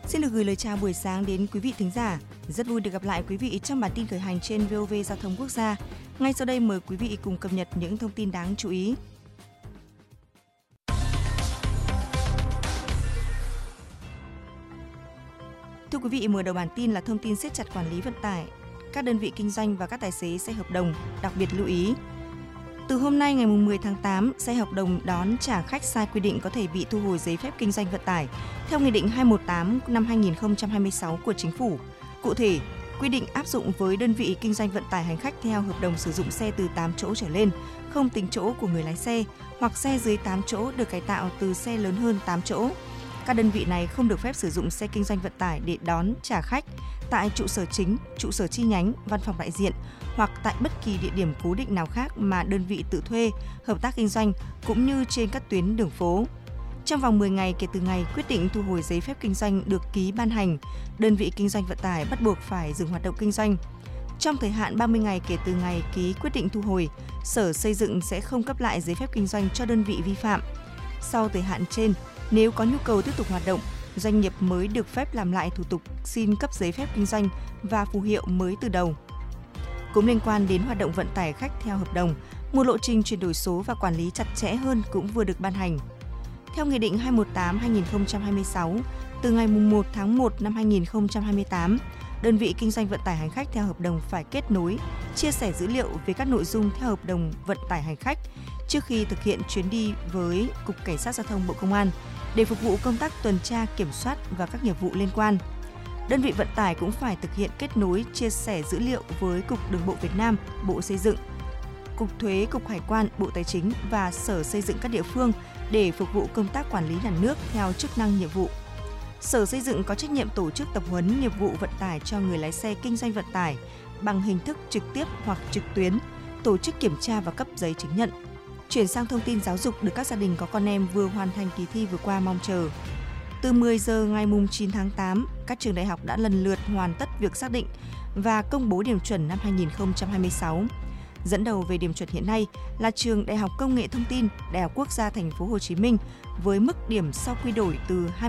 Xin được gửi lời chào buổi sáng đến quý vị thính giả. Rất vui được gặp lại quý vị trong bản tin khởi hành trên VOV Giao thông Quốc gia. Ngay sau đây mời quý vị cùng cập nhật những thông tin đáng chú ý. Thưa quý vị, mở đầu bản tin là thông tin siết chặt quản lý vận tải. Các đơn vị kinh doanh và các tài xế xe hợp đồng đặc biệt lưu ý. Từ hôm nay ngày 10 tháng 8, xe hợp đồng đón trả khách sai quy định có thể bị thu hồi giấy phép kinh doanh vận tải theo Nghị định 218 năm 2026 của Chính phủ. Cụ thể, quy định áp dụng với đơn vị kinh doanh vận tải hành khách theo hợp đồng sử dụng xe từ 8 chỗ trở lên, không tính chỗ của người lái xe, hoặc xe dưới 8 chỗ được cải tạo từ xe lớn hơn 8 chỗ. Các đơn vị này không được phép sử dụng xe kinh doanh vận tải để đón trả khách tại trụ sở chính, trụ sở chi nhánh, văn phòng đại diện hoặc tại bất kỳ địa điểm cố định nào khác mà đơn vị tự thuê, hợp tác kinh doanh cũng như trên các tuyến đường phố. Trong vòng 10 ngày kể từ ngày quyết định thu hồi giấy phép kinh doanh được ký ban hành, đơn vị kinh doanh vận tải bắt buộc phải dừng hoạt động kinh doanh. Trong thời hạn 30 ngày kể từ ngày ký quyết định thu hồi, Sở Xây dựng sẽ không cấp lại giấy phép kinh doanh cho đơn vị vi phạm. Sau thời hạn trên, nếu có nhu cầu tiếp tục hoạt động, doanh nghiệp mới được phép làm lại thủ tục xin cấp giấy phép kinh doanh và phù hiệu mới từ đầu. Cũng liên quan đến hoạt động vận tải khách theo hợp đồng, một lộ trình chuyển đổi số và quản lý chặt chẽ hơn cũng vừa được ban hành. Theo Nghị định 218/2026, từ ngày 1 tháng 1 năm 2028, đơn vị kinh doanh vận tải hành khách theo hợp đồng phải kết nối, chia sẻ dữ liệu về các nội dung theo hợp đồng vận tải hành khách trước khi thực hiện chuyến đi với Cục Cảnh sát Giao thông Bộ Công an để phục vụ công tác tuần tra, kiểm soát và các nghiệp vụ liên quan. Đơn vị vận tải cũng phải thực hiện kết nối, chia sẻ dữ liệu với Cục Đường bộ Việt Nam, Bộ Xây dựng, Cục Thuế, Cục Hải quan, Bộ Tài chính và Sở Xây dựng các địa phương để phục vụ công tác quản lý nhà nước theo chức năng nhiệm vụ. Sở Xây dựng có trách nhiệm tổ chức tập huấn nghiệp vụ vận tải cho người lái xe kinh doanh vận tải bằng hình thức trực tiếp hoặc trực tuyến, tổ chức kiểm tra và cấp giấy chứng nhận. Chuyển sang thông tin giáo dục được các gia đình có con em vừa hoàn thành kỳ thi vừa qua mong chờ. Từ 10 giờ ngày 9 tháng 8, các trường đại học đã lần lượt hoàn tất việc xác định và công bố điểm chuẩn năm 2026. Dẫn đầu về điểm chuẩn hiện nay là trường Đại học Công nghệ Thông tin, Đại học Quốc gia Thành phố Hồ Chí Minh với mức điểm sau quy đổi từ